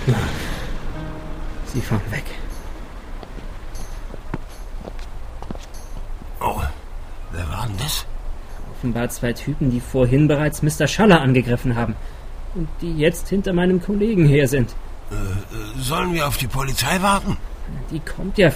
Sie fahren weg. Oh, wer war denn das? Offenbar 2 Typen, die vorhin bereits Mr. Schaller angegriffen haben. Und die jetzt hinter meinem Kollegen her sind. Sollen wir auf die Polizei warten? Die kommt ja